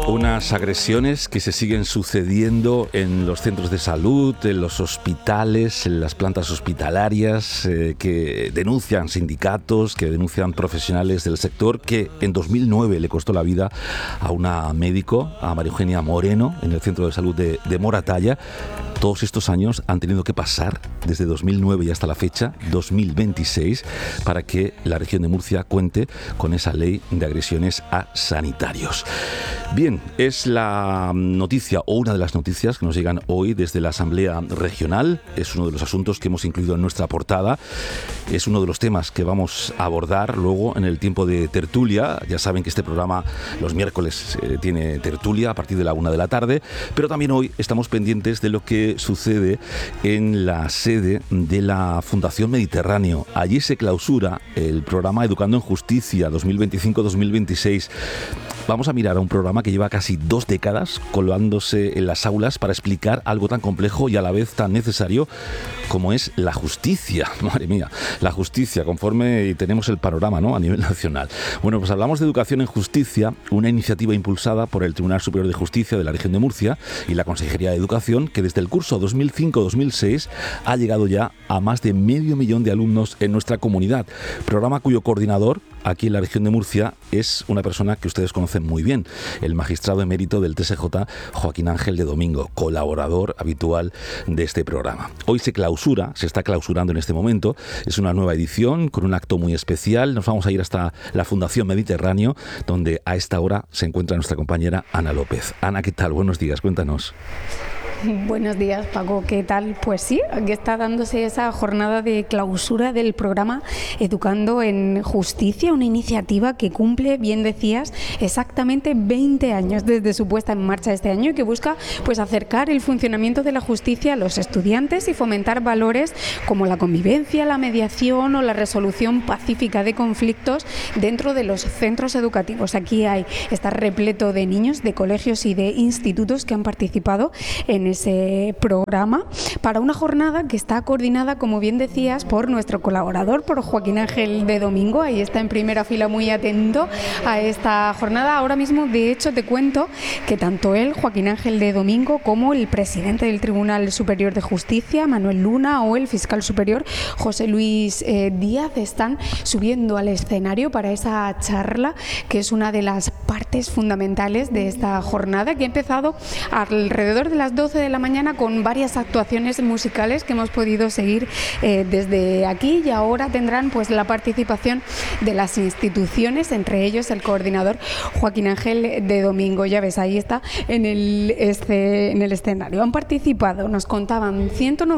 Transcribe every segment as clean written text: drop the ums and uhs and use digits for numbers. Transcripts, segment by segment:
Unas agresiones que se siguen sucediendo en los centros de salud, en los hospitales, en las plantas hospitalarias, que denuncian sindicatos, que denuncian profesionales del sector, que en 2009 le costó la vida a una médico, a María Eugenia Moreno, en el centro de salud de Moratalla. Todos estos años han tenido que pasar, desde 2009 y hasta la fecha, 2026, para que la región de Murcia cuente con esa ley de agresiones a sanitarios. Bien, es la noticia o una de las noticias que nos llegan hoy desde la Asamblea Regional. Es uno de los asuntos que hemos incluido en nuestra portada. Es uno de los temas que vamos a abordar luego en el tiempo de tertulia. Ya saben que este programa los miércoles tiene tertulia a partir de la 1 de la tarde, pero también hoy estamos pendientes de lo que sucede en la sede de la Fundación Mediterráneo. Allí se clausura el programa Educando en Justicia 2025-2026. Vamos a mirar a un programa que lleva casi 2 décadas colándose en las aulas para explicar algo tan complejo y a la vez tan necesario como es la justicia. Madre mía, la justicia, conforme tenemos el panorama, ¿no?, a nivel nacional. Bueno, pues hablamos de Educación en Justicia, una iniciativa impulsada por el Tribunal Superior de Justicia de la región de Murcia y la Consejería de Educación, que desde el curso 2005-2006 ha llegado ya a más de 500.000 de alumnos en nuestra comunidad. Programa cuyo coordinador aquí en la región de Murcia es una persona que ustedes conocen muy bien, el magistrado emérito del TSJ, Joaquín Ángel de Domingo, colaborador habitual de este programa. Hoy se está clausurando en este momento, es una nueva edición con un acto muy especial. Nos vamos a ir hasta la Fundación Mediterráneo, donde a esta hora se encuentra nuestra compañera Ana López. Ana, ¿qué tal? Buenos días, cuéntanos. Buenos días, Paco, ¿qué tal? Pues sí, aquí está dándose esa jornada de clausura del programa Educando en Justicia, una iniciativa que cumple, bien decías, exactamente 20 años desde su puesta en marcha este año y que busca pues acercar el funcionamiento de la justicia a los estudiantes y fomentar valores como la convivencia, la mediación o la resolución pacífica de conflictos dentro de los centros educativos. Aquí está repleto de niños, de colegios y de institutos que han participado en ese programa para una jornada que está coordinada, como bien decías, por nuestro colaborador, por Joaquín Ángel de Domingo. Ahí está en primera fila, muy atento a esta jornada. Ahora mismo, de hecho, te cuento que tanto él, Joaquín Ángel de Domingo, como el presidente del Tribunal Superior de Justicia, Manuel Luna, o el fiscal superior, José Luis Díaz, están subiendo al escenario para esa charla, que es una de las partes fundamentales de esta jornada, que ha empezado alrededor de las 12 de la mañana con varias actuaciones musicales que hemos podido seguir desde aquí, y ahora tendrán pues la participación de las instituciones, entre ellos el coordinador Joaquín Ángel de Domingo. Ya ves, ahí está en el escenario. Han participado, nos contaban,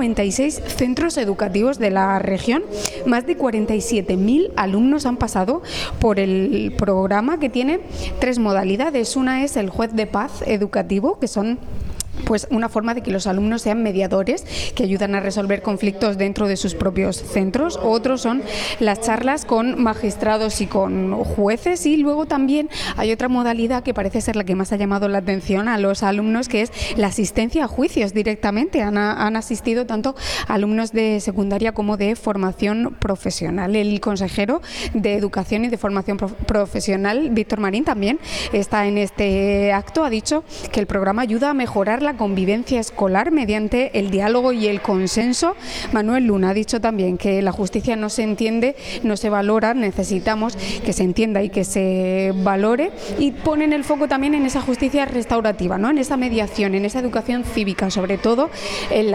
196 centros educativos de la región. Más de 47.000 alumnos han pasado por el programa, que tiene 3 modalidades. Una es el juez de paz educativo, que son pues una forma de que los alumnos sean mediadores que ayudan a resolver conflictos dentro de sus propios centros. Otros son las charlas con magistrados y con jueces, y luego también hay otra modalidad que parece ser la que más ha llamado la atención a los alumnos, que es la asistencia a juicios directamente. Han asistido tanto alumnos de secundaria como de formación profesional. El consejero de Educación y de Formación Profesional, Víctor Marín, también está en este acto. Ha dicho que el programa ayuda a mejorar la convivencia escolar mediante el diálogo y el consenso. Manuel Luna ha dicho también que la justicia no se entiende, no se valora, necesitamos que se entienda y que se valore, y ponen el foco también en esa justicia restaurativa, ¿no?, en esa mediación, en esa educación cívica, sobre todo en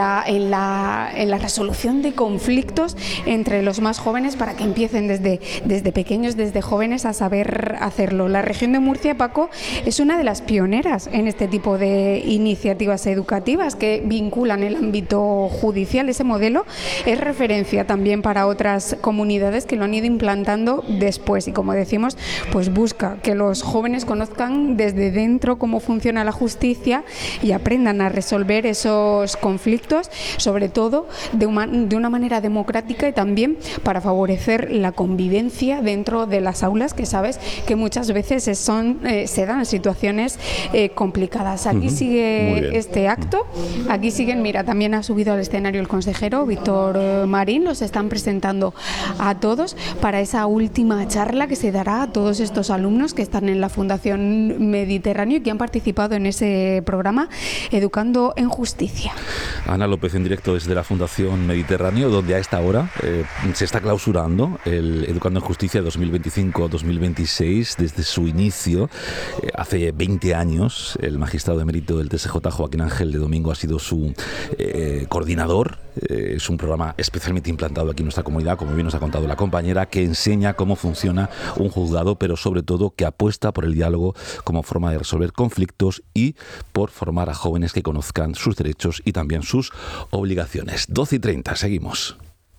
la resolución de conflictos entre los más jóvenes, para que empiecen desde pequeños, desde jóvenes, a saber hacerlo. La región de Murcia, Paco, es una de las pioneras en este tipo de iniciativas educativas que vinculan el ámbito judicial. Ese modelo es referencia también para otras comunidades que lo han ido implantando después, y como decimos, pues busca que los jóvenes conozcan desde dentro cómo funciona la justicia y aprendan a resolver esos conflictos, sobre todo de una manera democrática, y también para favorecer la convivencia dentro de las aulas, que sabes que muchas veces se dan situaciones complicadas. Aquí sigue este acto. Aquí siguen, mira, también ha subido al escenario el consejero Víctor Marín, los están presentando a todos para esa última charla que se dará a todos estos alumnos que están en la Fundación Mediterráneo y que han participado en ese programa Educando en Justicia. Ana López en directo desde la Fundación Mediterráneo, donde a esta hora se está clausurando el Educando en Justicia 2025-2026 desde su inicio. Hace 20 años el magistrado emérito del TSJ, Joaquín Ángel de Domingo, ha sido su coordinador. Es un programa especialmente implantado aquí en nuestra comunidad, como bien nos ha contado la compañera, que enseña cómo funciona un juzgado, pero sobre todo que apuesta por el diálogo como forma de resolver conflictos y por formar a jóvenes que conozcan sus derechos y también sus obligaciones. 12:30, seguimos.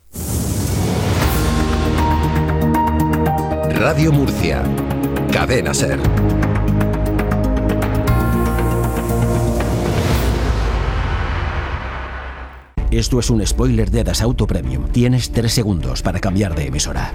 Radio Murcia, Cadena SER. Esto es un spoiler de Dasauto Premium. Tienes 3 segundos para cambiar de emisora.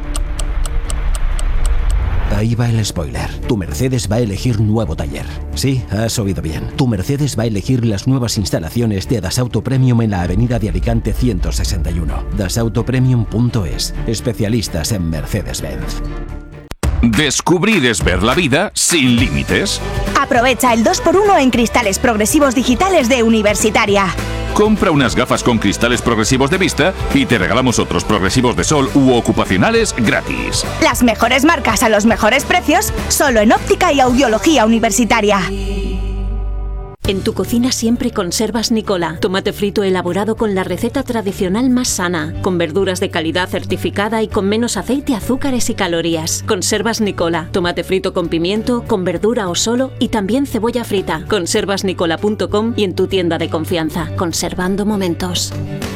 Ahí va el spoiler. Tu Mercedes va a elegir nuevo taller. Sí, has oído bien. Tu Mercedes va a elegir las nuevas instalaciones de Dasauto Premium en la avenida de Alicante 161. dasautopremium.es. Especialistas en Mercedes-Benz. Descubrir es ver la vida sin límites. Aprovecha el 2x1 en cristales progresivos digitales de Universitaria. Compra unas gafas con cristales progresivos de vista y te regalamos otros progresivos de sol u ocupacionales gratis. Las mejores marcas a los mejores precios, solo en óptica y audiología Universitaria. En tu cocina siempre conservas Nicola, tomate frito elaborado con la receta tradicional más sana, con verduras de calidad certificada y con menos aceite, azúcares y calorías. Conservas Nicola, tomate frito con pimiento, con verdura o solo y también cebolla frita. Conservasnicola.com y en tu tienda de confianza, conservando momentos.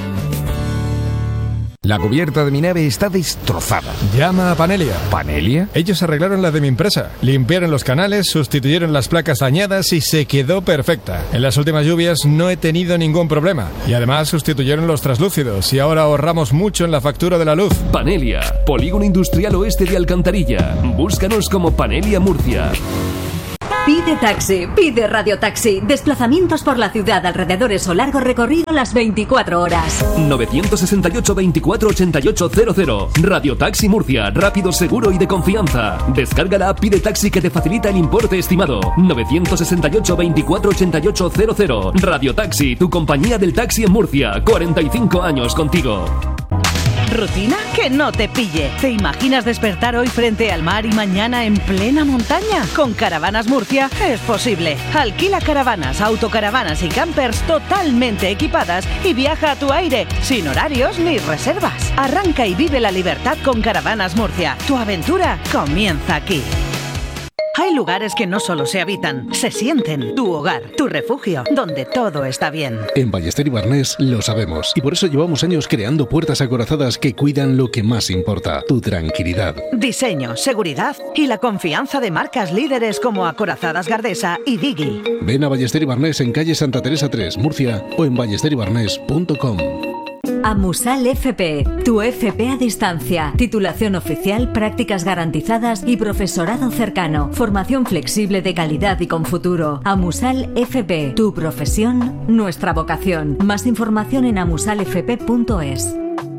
La cubierta de mi nave está destrozada. Llama a Panelia. ¿Panelia? Ellos arreglaron la de mi empresa. Limpiaron los canales, sustituyeron las placas dañadas y se quedó perfecta. En las últimas lluvias no he tenido ningún problema. Y además sustituyeron los traslúcidos y ahora ahorramos mucho en la factura de la luz. Panelia, Polígono Industrial Oeste de Alcantarilla. Búscanos como Panelia Murcia. Pide taxi, pide radiotaxi. Desplazamientos por la ciudad, alrededores o largo recorrido las 24 horas. 968 24 88 00. Radiotaxi Murcia, rápido, seguro y de confianza. Descarga la app Pide Taxi que te facilita el importe estimado. 968 24 88 00. Radiotaxi, tu compañía del taxi en Murcia. 45 años contigo. ¿Rutina? Que no te pille. ¿Te imaginas despertar hoy frente al mar y mañana en plena montaña? Con Caravanas Murcia es posible. Alquila caravanas, autocaravanas y campers totalmente equipadas y viaja a tu aire, sin horarios ni reservas. Arranca y vive la libertad con Caravanas Murcia. Tu aventura comienza aquí. Hay lugares que no solo se habitan, se sienten. Tu hogar, tu refugio, donde todo está bien. En Ballester y Barnés lo sabemos y por eso llevamos años creando puertas acorazadas que cuidan lo que más importa, tu tranquilidad. Diseño, seguridad y la confianza de marcas líderes como Acorazadas Gardesa y Digi. Ven a Ballester y Barnés en calle Santa Teresa 3, Murcia o en ballesterybarnés.com. Amusal FP, tu FP a distancia. Titulación oficial, prácticas garantizadas y profesorado cercano. Formación flexible de calidad y con futuro. Amusal FP, tu profesión, nuestra vocación. Más información en amusalfp.es.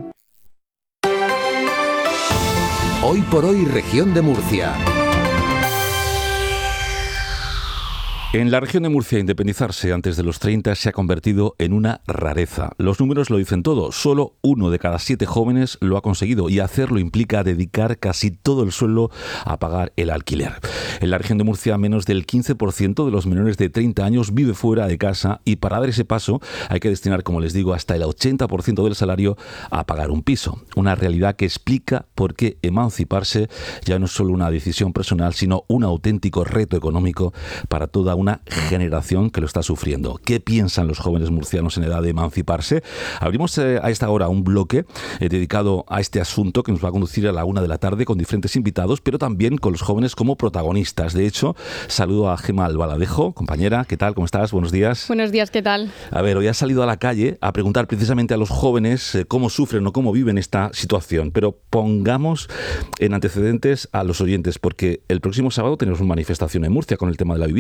Hoy por hoy, región de Murcia. En la región de Murcia, independizarse antes de los 30 se ha convertido en una rareza. Los números lo dicen todo. Solo 1 de cada 7 jóvenes lo ha conseguido y hacerlo implica dedicar casi todo el sueldo a pagar el alquiler. En la región de Murcia, menos del 15% de los menores de 30 años vive fuera de casa y para dar ese paso hay que destinar, como les digo, hasta el 80% del salario a pagar un piso. Una realidad que explica por qué emanciparse ya no es solo una decisión personal, sino un auténtico reto económico para toda una generación que lo está sufriendo. ¿Qué piensan los jóvenes murcianos en edad de emanciparse? Abrimos a esta hora un bloque dedicado a este asunto que nos va a conducir a la 1 de la tarde con diferentes invitados, pero también con los jóvenes como protagonistas. De hecho, saludo a Gemma Albaladejo, compañera. ¿Qué tal? ¿Cómo estás? Buenos días. Buenos días, ¿qué tal? A ver, hoy has salido a la calle a preguntar precisamente a los jóvenes cómo sufren o cómo viven esta situación, pero pongamos en antecedentes a los oyentes, porque el próximo sábado tenemos una manifestación en Murcia con el tema de la vivienda.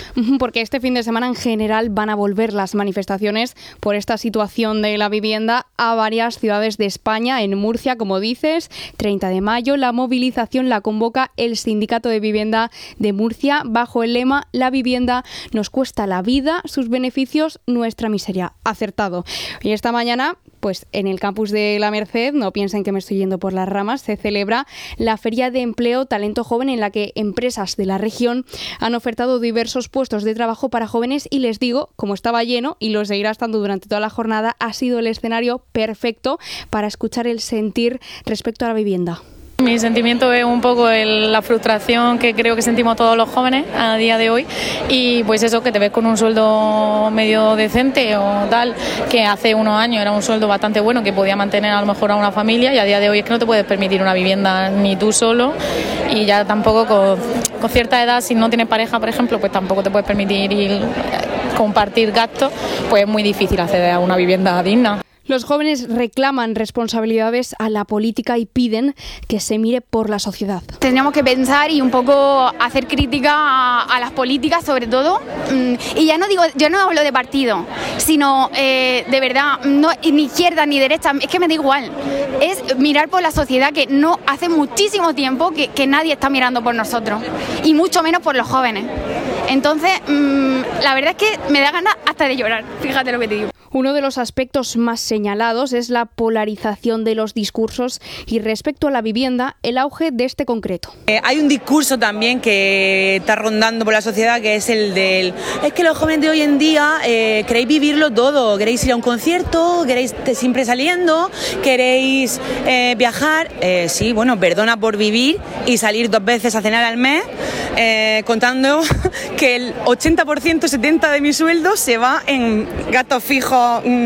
Porque este fin de semana en general van a volver las manifestaciones por esta situación de la vivienda a varias ciudades de España. En Murcia, como dices, 30 de mayo, la movilización la convoca el Sindicato de Vivienda de Murcia bajo el lema "La vivienda nos cuesta la vida, sus beneficios, nuestra miseria". Acertado. Y esta mañana, pues en el campus de La Merced, no piensen que me estoy yendo por las ramas, se celebra la Feria de Empleo Talento Joven, en la que empresas de la región han ofertado diversos puestos de trabajo para jóvenes y les digo, como estaba lleno y lo seguirá estando durante toda la jornada, ha sido el escenario perfecto para escuchar el sentir respecto a la vivienda. Mi sentimiento es un poco la frustración que creo que sentimos todos los jóvenes a día de hoy, y pues eso, que te ves con un sueldo medio decente o tal, que hace unos años era un sueldo bastante bueno que podía mantener a lo mejor a una familia, y a día de hoy es que no te puedes permitir una vivienda ni tú solo, y ya tampoco con cierta edad, si no tienes pareja, por ejemplo, pues tampoco te puedes permitir compartir gastos, pues es muy difícil acceder a una vivienda digna. Los jóvenes reclaman responsabilidades a la política y piden que se mire por la sociedad. Tendríamos que pensar y un poco hacer crítica a las políticas, sobre todo. Y yo no hablo de partido, sino de verdad, no, ni izquierda ni derecha, es que me da igual. Es mirar por la sociedad, que no hace muchísimo tiempo que nadie está mirando por nosotros, y mucho menos por los jóvenes. Entonces, la verdad es que me da ganas hasta de llorar, fíjate lo que te digo. Uno de los aspectos más señalados es la polarización de los discursos y, respecto a la vivienda, el auge de este concreto. Hay un discurso también que está rondando por la sociedad, que es el del: es que los jóvenes de hoy en día queréis vivirlo todo, queréis ir a un concierto, queréis siempre saliendo, queréis viajar. Sí, bueno, perdona por vivir y salir 2 veces a cenar al mes, contando que el 80%, 70% de mi sueldo se va en gastos fijos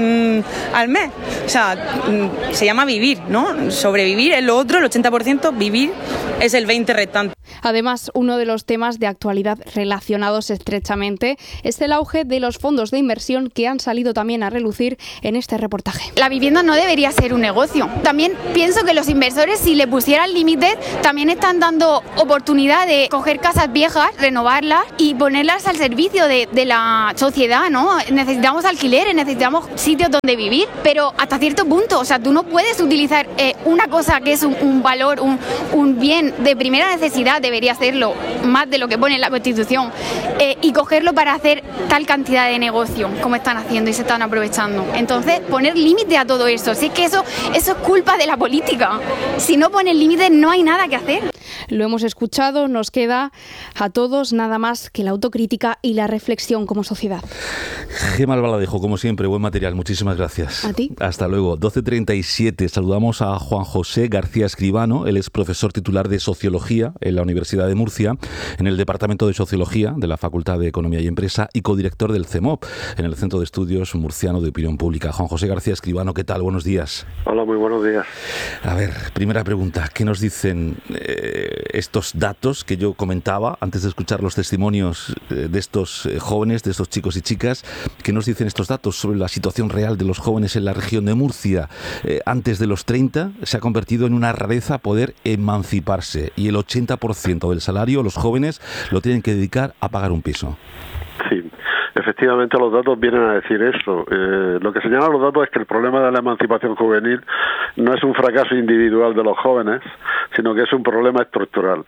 al mes. O sea, se llama vivir, ¿no? Sobrevivir es lo otro, el 80%, vivir es el 20% restante. Además, uno de los temas de actualidad relacionados estrechamente es el auge de los fondos de inversión, que han salido también a relucir en este reportaje. La vivienda no debería ser un negocio. También pienso que los inversores, si le pusieran límites, también están dando oportunidad de coger casas viejas, renovarlas y ponerlas al servicio de la sociedad, ¿no? Necesitamos alquileres, necesitamos sitios donde vivir, pero hasta cierto punto. O sea, tú no puedes utilizar una cosa que es un valor, un bien de primera necesidad, debería hacerlo más de lo que pone en la Constitución, y cogerlo para hacer tal cantidad de negocio como están haciendo y se están aprovechando. Entonces, poner límite a todo eso. Si es que eso es culpa de la política. Si no pones límites, no hay nada que hacer. Lo hemos escuchado, nos queda a todos nada más que la autocrítica y la reflexión como sociedad. Gemma Albaladejo, como siempre, buen material, muchísimas gracias. A ti. Hasta luego. 12:37, saludamos a Juan José García Escribano. Él es profesor titular de Sociología en la Universidad de Murcia, en el Departamento de Sociología de la Facultad de Economía y Empresa, y codirector del CEMOP, en el Centro de Estudios Murciano de Opinión Pública. Juan José García Escribano, ¿qué tal? Buenos días. Hola, muy buenos días. A ver, primera pregunta, ¿qué nos dicen estos datos que yo comentaba antes de escuchar los testimonios de estos jóvenes, de estos chicos y chicas? ¿Qué nos dicen estos datos sobre la situación real de los jóvenes en la región de Murcia? Antes de los 30 se ha convertido en una rareza poder emanciparse, y el 80% del salario los jóvenes lo tienen que dedicar a pagar un piso. Sí. Efectivamente, los datos vienen a decir eso. Lo que señalan los datos es que el problema de la emancipación juvenil no es un fracaso individual de los jóvenes, sino que es un problema estructural.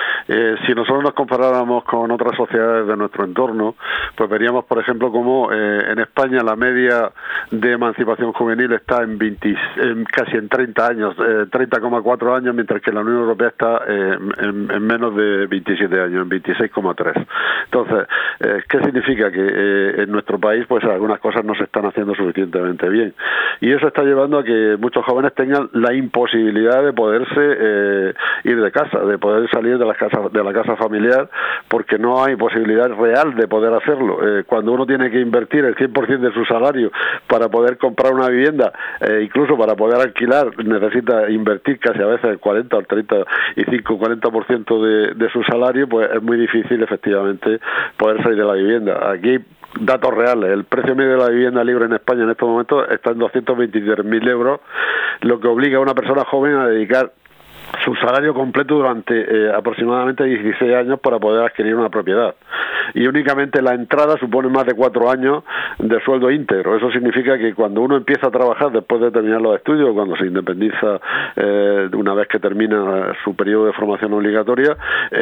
Si nosotros nos comparáramos con otras sociedades de nuestro entorno, pues veríamos, por ejemplo, cómo en España la media de emancipación juvenil está casi en 30 años, 30,4 años, mientras que la Unión Europea está en menos de 27 años, en 26,3. Entonces, ¿qué significa? Que en nuestro país pues algunas cosas no se están haciendo suficientemente bien, y eso está llevando a que muchos jóvenes tengan la imposibilidad de poderse ir de casa, de poder salir de la casa familiar, porque no hay posibilidad real de poder hacerlo. Cuando uno tiene que invertir el 100% de su salario para poder comprar una vivienda, incluso para poder alquilar, necesita invertir casi a veces el 40, el 35, 40% de su salario, pues es muy difícil efectivamente poder salir de la vivienda. Aquí, datos reales, el precio medio de la vivienda libre en España en estos momentos está en 223.000 euros, lo que obliga a una persona joven a dedicar su salario completo durante aproximadamente 16 años para poder adquirir una propiedad. y únicamente la entrada supone más de 4 años de sueldo íntegro. Eso significa que cuando uno empieza a trabajar después de terminar los estudios, cuando se independiza una vez que termina su periodo de formación obligatoria,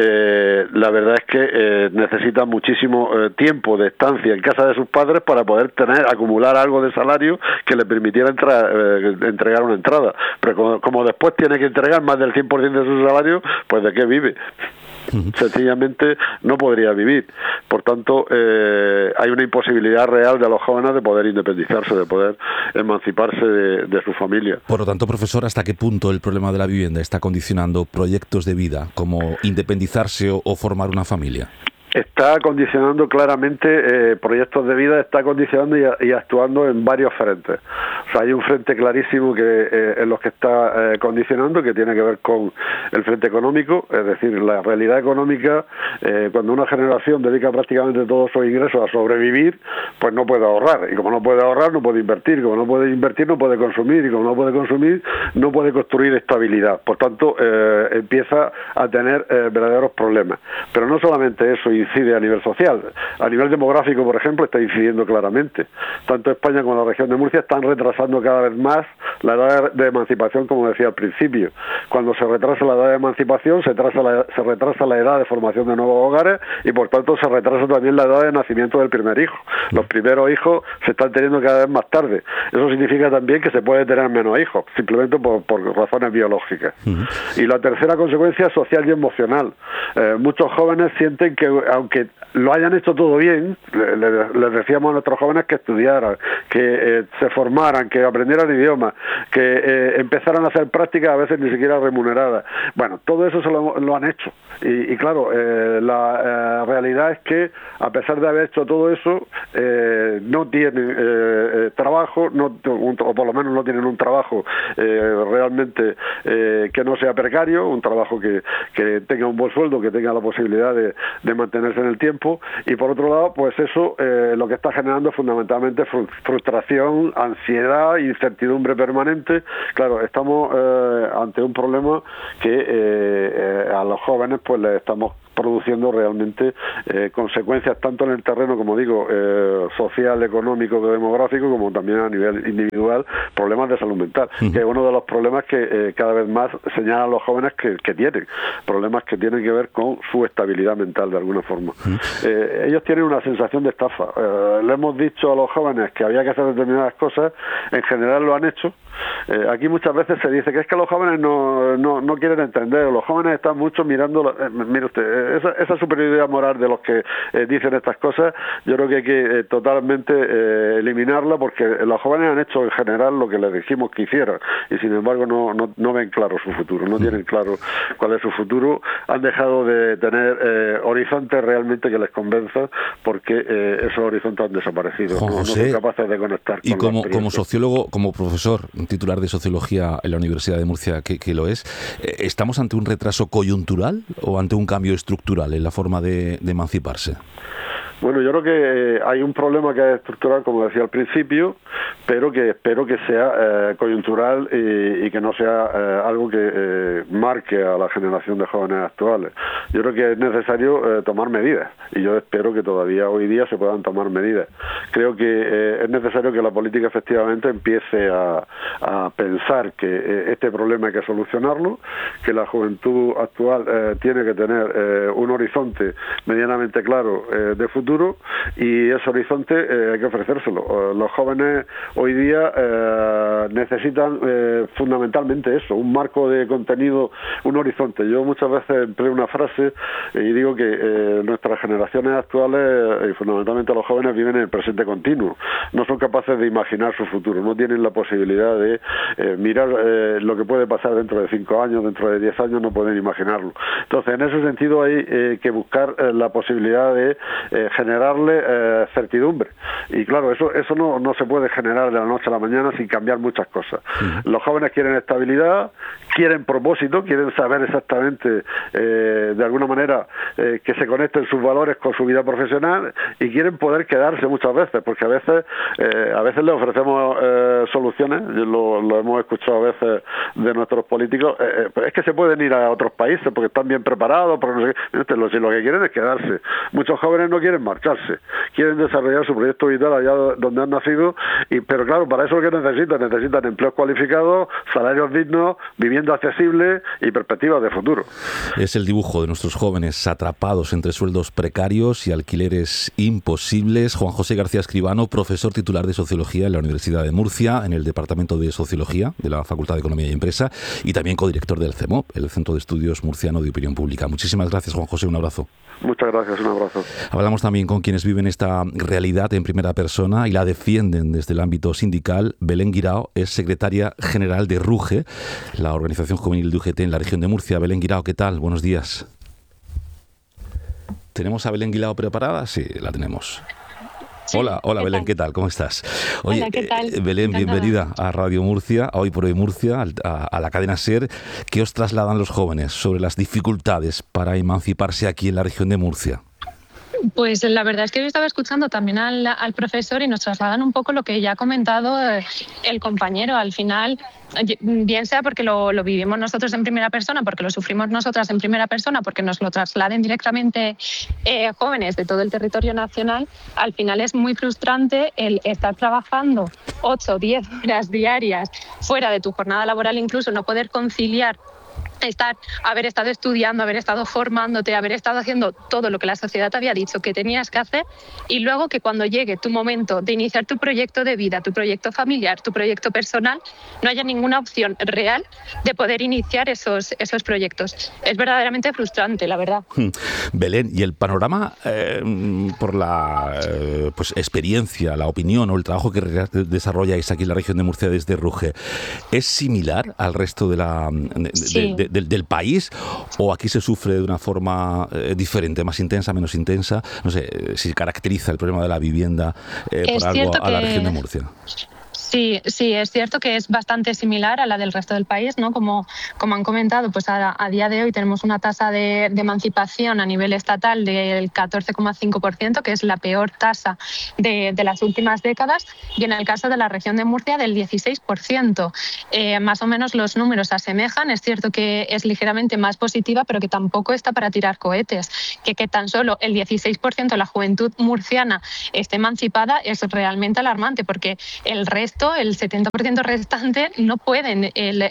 la verdad es que necesita muchísimo tiempo de estancia en casa de sus padres para poder acumular algo de salario que le permitiera entregar una entrada. Pero como después tiene que entregar más del 100% de su salario, pues ¿de qué vive? Sencillamente no podría vivir. Por tanto, hay una imposibilidad real de los jóvenes de poder independizarse, de poder emanciparse de su familia. Por lo tanto, profesor, ¿hasta qué punto el problema de la vivienda está condicionando proyectos de vida como independizarse o formar una familia? Está condicionando claramente proyectos de vida, está condicionando y actuando en varios frentes. O sea, hay un frente clarísimo que en los que está condicionando, que tiene que ver con el frente económico, es decir, la realidad económica. Cuando una generación dedica prácticamente todos sus ingresos a sobrevivir, pues no puede ahorrar, y como no puede ahorrar, no puede invertir, como no puede invertir, no puede consumir, y como no puede consumir, no puede construir estabilidad. Por tanto, empieza a tener verdaderos problemas. Pero no solamente eso incide a nivel social, a nivel demográfico, por ejemplo, está incidiendo claramente. Tanto España como la región de Murcia están retrasando cada vez más la edad de emancipación, como decía al principio. Cuando se retrasa la edad de emancipación, se retrasa la edad de formación de nuevos hogares, y por tanto se retrasa también la edad de nacimiento del primer hijo. Los primeros hijos se están teniendo cada vez más tarde. Eso significa también que se puede tener menos hijos, simplemente por razones biológicas. Y la tercera consecuencia es social y emocional. Muchos jóvenes sienten que, aunque lo hayan hecho todo bien, les decíamos a nuestros jóvenes que estudiaran, que se formaran, que aprendieran idiomas, que empezaran a hacer prácticas a veces ni siquiera remuneradas. Bueno, todo eso se lo han hecho. Y claro, la realidad es que, a pesar de haber hecho todo eso, no tienen trabajo, o por lo menos no tienen un trabajo realmente que no sea precario, un trabajo que tenga un buen sueldo, que tenga la posibilidad de mantenerse en el tiempo. Y por otro lado, pues eso lo que está generando es fundamentalmente frustración, ansiedad, incertidumbre permanente. Claro, estamos ante un problema que a los jóvenes pues les estamos produciendo realmente consecuencias tanto en el terreno, como digo, social, económico, demográfico, como también a nivel individual, problemas de salud mental, que es uno de los problemas que cada vez más señalan los jóvenes que tienen, problemas que tienen que ver con su estabilidad mental de alguna forma. Ellos tienen una sensación de estafa. Le hemos dicho a los jóvenes que había que hacer determinadas cosas, en general lo han hecho. Aquí muchas veces se dice que es que los jóvenes no quieren entender, los jóvenes están mucho mirando, mire usted, esa superioridad moral de los que dicen estas cosas, yo creo que hay que totalmente eliminarla, porque los jóvenes han hecho en general lo que les dijimos que hicieran, y sin embargo no ven claro su futuro, no tienen claro cuál es su futuro, han dejado de tener horizontes realmente que les convenzan, porque esos horizontes han desaparecido. No son capaces de conectar y con como sociólogo, como profesor titular de Sociología en la Universidad de Murcia, que lo es, ¿estamos ante un retraso coyuntural o ante un cambio estructural en la forma de emanciparse? Bueno, yo creo que hay un problema que es estructural, como decía al principio, pero que espero que sea coyuntural y que no sea algo que marque a la generación de jóvenes actuales. Yo creo que es necesario tomar medidas, y yo espero que todavía hoy día se puedan tomar medidas. Creo que es necesario que la política efectivamente empiece a pensar que este problema hay que solucionarlo, que la juventud actual tiene que tener un horizonte medianamente claro de futuro, y ese horizonte hay que ofrecérselo. Los jóvenes hoy día necesitan fundamentalmente eso, un marco de contenido, un horizonte. Yo muchas veces empleo una frase y digo que nuestras generaciones actuales, y fundamentalmente los jóvenes, viven en el presente continuo. No son capaces de imaginar su futuro, no tienen la posibilidad de mirar lo que puede pasar dentro de 5 años, dentro de 10 años, no pueden imaginarlo. Entonces, en ese sentido hay que buscar la posibilidad de generarle certidumbre. Y claro, eso no se puede generar de la noche a la mañana sin cambiar muchas cosas. Los jóvenes quieren estabilidad, quieren propósito, quieren saber exactamente, de alguna manera, que se conecten sus valores con su vida profesional, y quieren poder quedarse muchas veces, porque a veces les ofrecemos soluciones, lo hemos escuchado a veces de nuestros políticos, es que se pueden ir a otros países porque están bien preparados, porque no sé qué. Lo que quieren es quedarse. Muchos jóvenes no quieren marcharse, quieren desarrollar su proyecto vital allá donde han nacido, pero claro, para eso lo que necesitan empleos cualificados, salarios dignos, vivienda accesible y perspectivas de futuro. Es el dibujo de nuestros jóvenes atrapados entre sueldos precarios y alquileres imposibles. Juan José García Escribano, profesor titular de Sociología en la Universidad de Murcia, en el Departamento de Sociología de la Facultad de Economía y Empresa, y también codirector del CEMOP, el Centro de Estudios Murciano de Opinión Pública. Muchísimas gracias, Juan José, un abrazo. Muchas gracias, un abrazo. Hablamos también con quienes viven esta realidad en primera persona y la defienden desde el ámbito sindical. Belén Guirao es secretaria general de RUGE, la organización juvenil de UGT en la región de Murcia. Belén Guirao, ¿qué tal? Buenos días. ¿Tenemos a Belén Guirao preparada? Sí, la tenemos. Sí, hola Belén, ¿qué tal? ¿Cómo estás? Oye, hola, ¿qué tal? Belén, bienvenida a Radio Murcia, a Hoy por Hoy Murcia, a la cadena SER. ¿Qué os trasladan los jóvenes sobre las dificultades para emanciparse aquí en la región de Murcia? Pues la verdad es que yo estaba escuchando también al profesor y nos trasladan un poco lo que ya ha comentado el compañero. Al final, bien sea porque lo vivimos nosotros en primera persona, porque lo sufrimos nosotras en primera persona, porque nos lo trasladen directamente jóvenes de todo el territorio nacional, al final es muy frustrante el estar trabajando 8 o 10 horas diarias fuera de tu jornada laboral, incluso no poder conciliar haber estado estudiando, haber estado formándote, haber estado haciendo todo lo que la sociedad te había dicho que tenías que hacer, y luego que cuando llegue tu momento de iniciar tu proyecto de vida, tu proyecto familiar, tu proyecto personal, no haya ninguna opción real de poder iniciar esos proyectos. Es verdaderamente frustrante, la verdad. Belén, ¿y el panorama por la experiencia, la opinión o el trabajo que desarrolláis aquí en la región de Murcia desde RUGE es similar al resto del país, o aquí se sufre de una forma diferente, más intensa, menos intensa? No sé si caracteriza el problema de la vivienda por algo a la región de Murcia. Sí, es cierto que es bastante similar a la del resto del país, ¿no? Como han comentado, pues a día de hoy tenemos una tasa de emancipación a nivel estatal del 14,5%, que es la peor tasa de las últimas décadas, y en el caso de la región de Murcia del 16%. Más o menos los números se asemejan. Es cierto que es ligeramente más positiva, pero que tampoco está para tirar cohetes. Que tan solo el 16% de la juventud murciana esté emancipada es realmente alarmante, porque el resto, el 70% restante, no pueden, el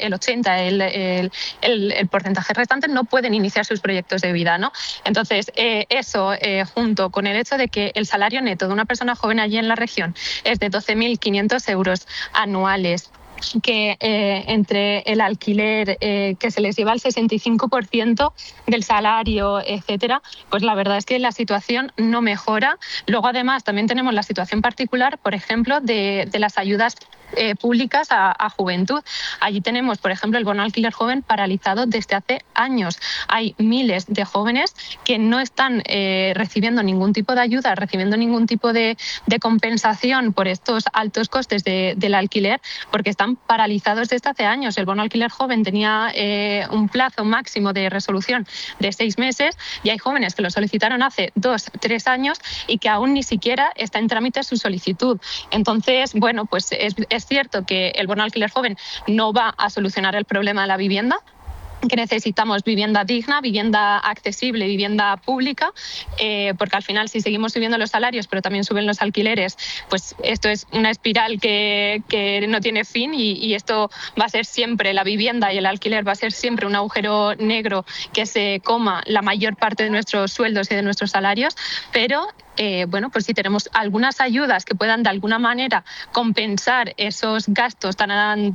80%, el porcentaje restante no pueden iniciar sus proyectos de vida, ¿no? Entonces, eso junto con el hecho de que el salario neto de una persona joven allí en la región es de 12.500 euros anuales, que entre el alquiler que se les lleva al 65% del salario, etcétera, pues la verdad es que la situación no mejora. Luego, además, también tenemos la situación particular, por ejemplo, de las ayudas públicas a juventud. Allí tenemos, por ejemplo, el bono alquiler joven paralizado desde hace años. Hay miles de jóvenes que no están recibiendo ningún tipo de ayuda, recibiendo ningún tipo de compensación por estos altos costes del alquiler, porque están paralizados desde hace años. El bono alquiler joven tenía un plazo máximo de resolución de 6 meses, y hay jóvenes que lo solicitaron hace 2 o 3 años y que aún ni siquiera está en trámite su solicitud. Entonces, bueno, pues es cierto que el bono alquiler joven no va a solucionar el problema de la vivienda, que necesitamos vivienda digna, vivienda accesible, vivienda pública, porque al final, si seguimos subiendo los salarios pero también suben los alquileres, pues esto es una espiral que no tiene fin, y esto va a ser siempre, la vivienda y el alquiler va a ser siempre un agujero negro que se coma la mayor parte de nuestros sueldos y de nuestros salarios. Pero bueno, pues si tenemos algunas ayudas que puedan de alguna manera compensar esos gastos tan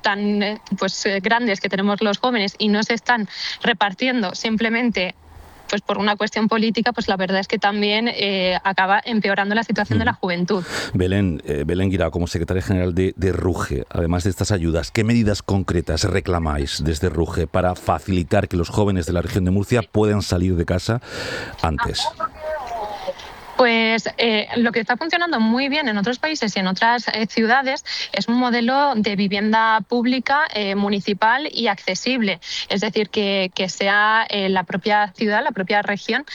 grandes que tenemos los jóvenes y no se están repartiendo simplemente pues por una cuestión política, pues la verdad es que también acaba empeorando la situación de la juventud. Belén Guirao, como secretaria general de RUGE, además de estas ayudas, ¿qué medidas concretas reclamáis desde RUGE para facilitar que los jóvenes de la región de Murcia puedan salir de casa antes? Pues lo que está funcionando muy bien en otros países y en otras ciudades es un modelo de vivienda pública, municipal y accesible. Es decir, que sea la propia ciudad, la propia región,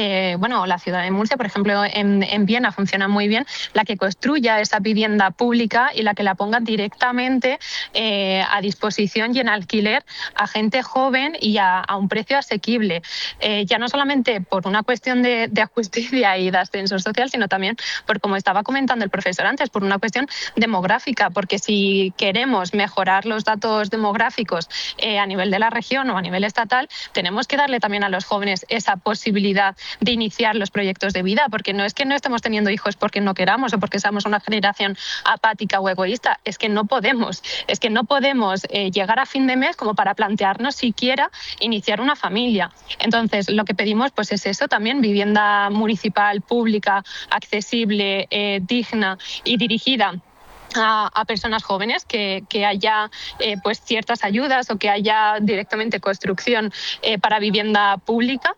la ciudad de Murcia, por ejemplo, en Viena funciona muy bien, la que construya esa vivienda pública y la que la ponga directamente a disposición y en alquiler a gente joven y a un precio asequible. Ya no solamente por una cuestión de justicia y de ascensor social, sino también por, como estaba comentando el profesor antes, por una cuestión demográfica, porque si queremos mejorar los datos demográficos a nivel de la región o a nivel estatal, tenemos que darle también a los jóvenes esa posibilidad de iniciar los proyectos de vida, porque no es que no estemos teniendo hijos porque no queramos o porque seamos una generación apática o egoísta, es que no podemos llegar a fin de mes como para plantearnos siquiera iniciar una familia. Entonces, lo que pedimos pues es eso también, vivienda municipal, pública, accesible, digna y dirigida a personas jóvenes, que haya pues ciertas ayudas o que haya directamente construcción para vivienda pública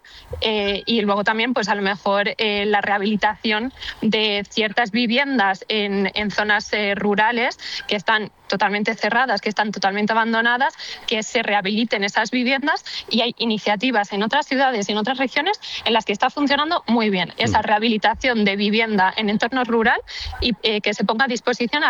y luego también pues a lo mejor la rehabilitación de ciertas viviendas en zonas rurales que están totalmente cerradas, que están totalmente abandonadas, que se rehabiliten esas viviendas, y hay iniciativas en otras ciudades y en otras regiones en las que está funcionando muy bien esa rehabilitación de vivienda en entorno rural y que se ponga a disposición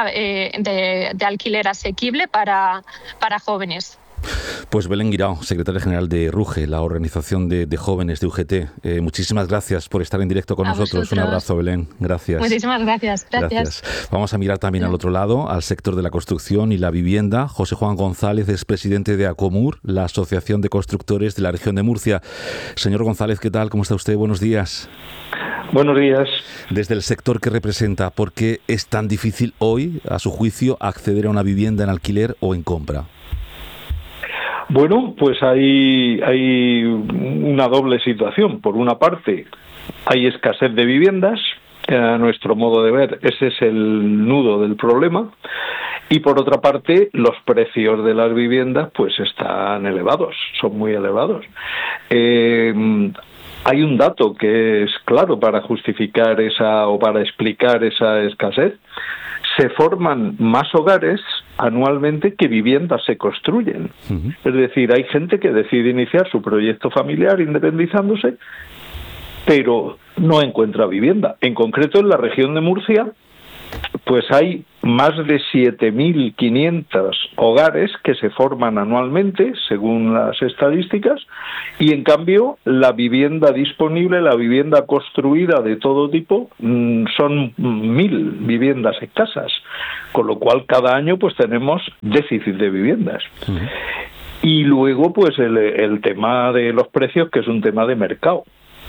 de alquiler asequible para jóvenes. Pues Belén Guirao, secretaria general de RUGE, la organización de jóvenes de UGT. Muchísimas gracias por estar en directo con nosotros. Vosotros. Un abrazo, Belén. Gracias. Muchísimas gracias. Gracias. Vamos a mirar también al otro lado, al sector de la construcción y la vivienda. José Juan González es presidente de ACOMUR, la Asociación de Constructores de la región de Murcia. Señor González, ¿qué tal? ¿Cómo está usted? Buenos días. Buenos días. Desde el sector que representa, ¿por qué es tan difícil hoy, a su juicio, acceder a una vivienda en alquiler o en compra? Bueno, pues hay una doble situación. Por una parte, hay escasez de viviendas. A nuestro modo de ver, ese es el nudo del problema. Y por otra parte, los precios de las viviendas pues están elevados, son muy elevados. Hay un dato que es claro para justificar para explicar esa escasez. Se forman más hogares anualmente que viviendas se construyen. Uh-huh. Es decir, hay gente que decide iniciar su proyecto familiar independizándose, pero no encuentra vivienda. En concreto, en la región de Murcia, pues hay más de 7.500 hogares que se forman anualmente, según las estadísticas, y en cambio la vivienda disponible, la vivienda construida de todo tipo, son 1.000 viviendas escasas, con lo cual cada año pues tenemos déficit de viviendas. Uh-huh. Y luego pues el tema de los precios, que es un tema de mercado,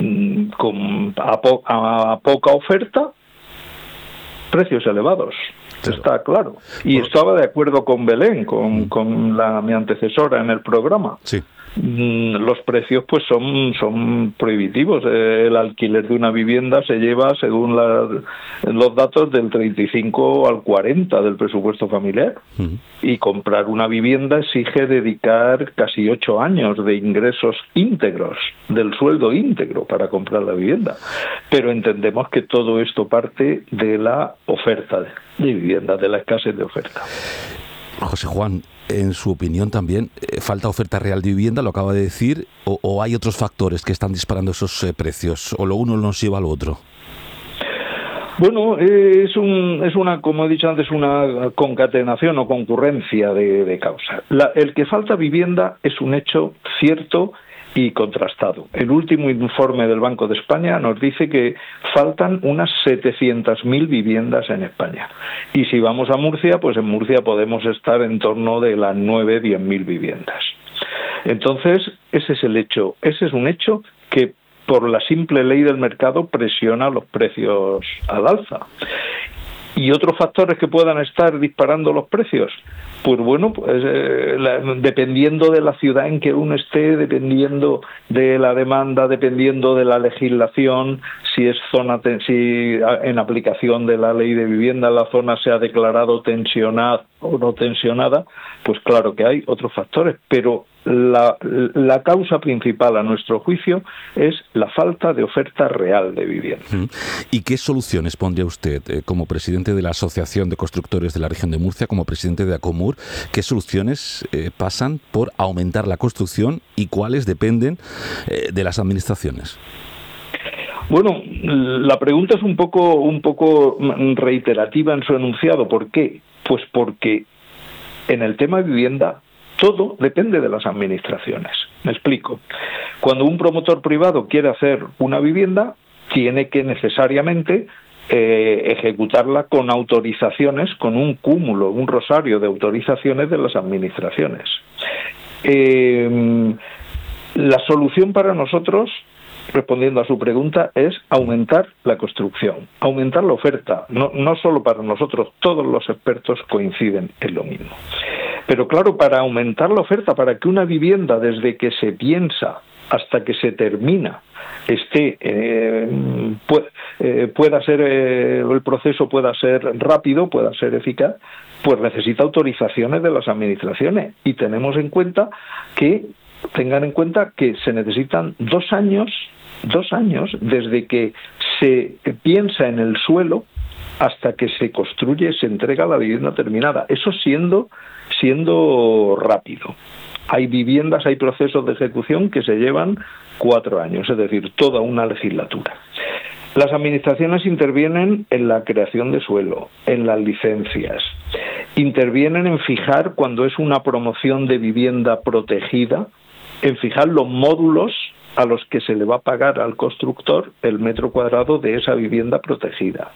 a poca oferta, precios elevados. Claro. Está claro. Y estaba de acuerdo con Belén, con mi antecesora en el programa. Sí. Los precios pues son prohibitivos. El alquiler de una vivienda se lleva, según los datos, del 35 al 40 del presupuesto familiar. Uh-huh. Y comprar una vivienda exige dedicar casi 8 años de ingresos íntegros, del sueldo íntegro, para comprar la vivienda. Pero entendemos que todo esto parte de la oferta de vivienda, de la escasez de oferta. José Juan, en su opinión también, ¿falta oferta real de vivienda, lo acaba de decir, o hay otros factores que están disparando esos precios, o lo uno nos lleva al otro? Bueno, como he dicho antes, una concatenación o concurrencia de causas. El que falta vivienda es un hecho cierto y contrastado. El último informe del Banco de España nos dice que faltan unas 700.000 viviendas en España. Y si vamos a Murcia, pues en Murcia podemos estar en torno de las 9.000-10.000 viviendas. Entonces, ese es el hecho. Ese es un hecho que, por la simple ley del mercado, presiona los precios al alza. ¿Y otros factores que puedan estar disparando los precios? Pues bueno, dependiendo de la ciudad en que uno esté, dependiendo de la demanda, dependiendo de la legislación, si en aplicación de la ley de vivienda la zona se ha declarado tensionada o no tensionada, pues claro que hay otros factores, pero la causa principal, a nuestro juicio, es la falta de oferta real de vivienda. ¿Y qué soluciones pondría usted como presidente de la Asociación de Constructores de la Región de Murcia, como presidente de ACOMUR? ¿Qué soluciones pasan por aumentar la construcción y cuáles dependen de las administraciones? Bueno, la pregunta es un poco reiterativa en su enunciado. ¿Por qué? Pues porque en el tema de vivienda todo depende de las administraciones. Me explico. Cuando un promotor privado quiere hacer una vivienda, tiene que necesariamente ejecutarla con autorizaciones, con un cúmulo, un rosario de autorizaciones de las administraciones. La solución para nosotros, respondiendo a su pregunta, es aumentar la construcción, aumentar la oferta. No solo para nosotros, todos los expertos coinciden en lo mismo. Pero claro, para aumentar la oferta, para que una vivienda desde que se piensa hasta que se termina pueda ser el proceso pueda ser rápido, pueda ser eficaz, pues necesita autorizaciones de las administraciones. Y tengan en cuenta que se necesitan 2 años desde que se piensa en el suelo hasta que se construye, se entrega la vivienda terminada. Eso siendo rápido. Hay viviendas, hay procesos de ejecución que se llevan 4 años, es decir, toda una legislatura. Las administraciones intervienen en la creación de suelo, en las licencias, intervienen en fijar, cuando es una promoción de vivienda protegida, en fijar los módulos a los que se le va a pagar al constructor el metro cuadrado de esa vivienda protegida.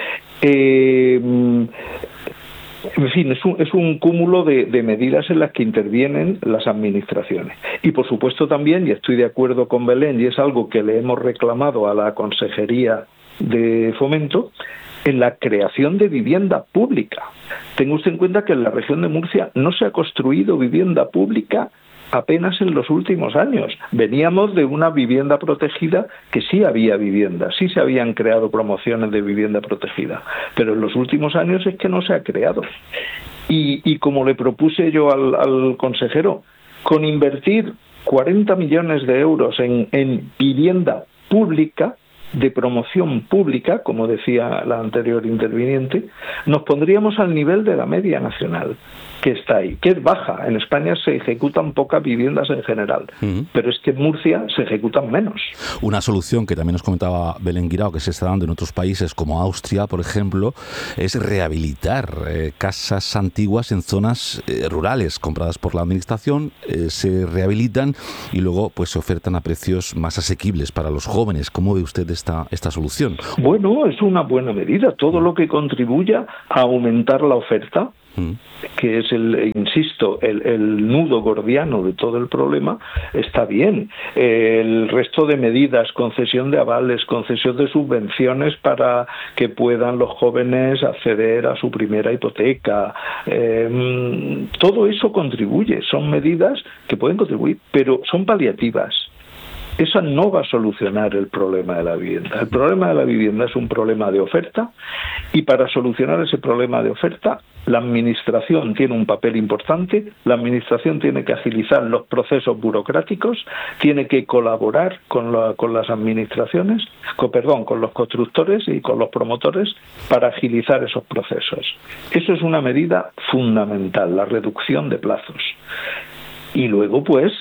En fin, es un cúmulo de medidas en las que intervienen las administraciones. Y por supuesto también, y estoy de acuerdo con Belén, y es algo que le hemos reclamado a la Consejería de Fomento, en la creación de vivienda pública. Tenga usted en cuenta que en la región de Murcia no se ha construido vivienda pública apenas en los últimos años. Veníamos de una vivienda protegida que sí había vivienda, sí se habían creado promociones de vivienda protegida, pero en los últimos años es que no se ha creado. Y como le propuse yo al consejero, con invertir 40 millones de euros en vivienda pública, de promoción pública, como decía la anterior interviniente, nos pondríamos al nivel de la media nacional, que está ahí, que es baja. En España se ejecutan pocas viviendas en general, pero es que en Murcia se ejecutan menos. Una solución que también nos comentaba Belén Guirao, que se está dando en otros países como Austria, por ejemplo, es rehabilitar casas antiguas en zonas rurales compradas por la administración, se rehabilitan y luego pues se ofertan a precios más asequibles para los jóvenes. ¿Cómo ve usted esta solución? Bueno, es una buena medida. Todo lo que contribuya a aumentar la oferta, que es el nudo gordiano de todo el problema, está bien. El resto de medidas, concesión de avales, concesión de subvenciones para que puedan los jóvenes acceder a su primera hipoteca, todo eso contribuye. Son medidas que pueden contribuir, pero son paliativas. Esa no va a solucionar el problema de la vivienda. El problema de la vivienda es un problema de oferta, y para solucionar ese problema de oferta, la Administración tiene un papel importante. La Administración tiene que agilizar los procesos burocráticos, tiene que colaborar con las administraciones, con los constructores y con los promotores para agilizar esos procesos. Eso es una medida fundamental, la reducción de plazos. Y luego, pues,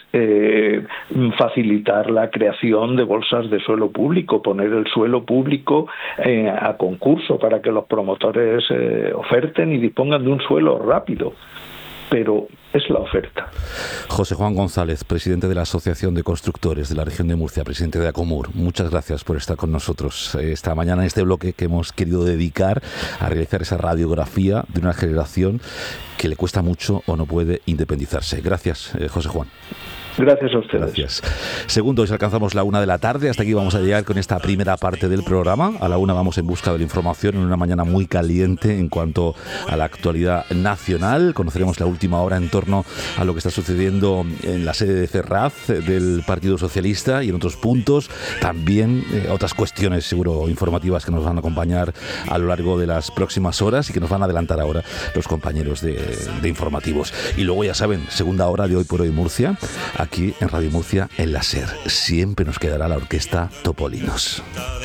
facilitar la creación de bolsas de suelo público, poner el suelo público a concurso para que los promotores oferten y dispongan de un suelo rápido. Pero es la oferta. José Juan González, presidente de la Asociación de Constructores de la Región de Murcia, presidente de ACOMUR, muchas gracias por estar con nosotros esta mañana en este bloque que hemos querido dedicar a realizar esa radiografía de una generación que le cuesta mucho o no puede independizarse. Gracias, José Juan. Gracias a ustedes. Gracias. Segundos, alcanzamos la 1 de la tarde. Hasta aquí vamos a llegar con esta primera parte del programa. A la 1 vamos en busca de la información en una mañana muy caliente en cuanto a la actualidad nacional. Conoceremos la última hora en torno a lo que está sucediendo en la sede de Ferraz del Partido Socialista y en otros puntos. También otras cuestiones, seguro, informativas que nos van a acompañar a lo largo de las próximas horas y que nos van a adelantar ahora los compañeros de informativos. Y luego, ya saben, segunda hora de Hoy por Hoy Murcia, aquí en Radio Murcia, en la SER. Siempre nos quedará la orquesta Topolinos.